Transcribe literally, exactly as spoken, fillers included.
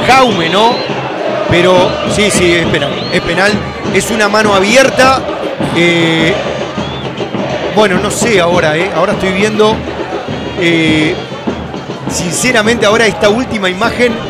Jaume, ¿no? Pero sí, sí, es penal. Es penal. Es una mano abierta. Eh, bueno, no sé ahora, ¿eh? Ahora estoy viendo. Eh, sinceramente, ahora esta última imagen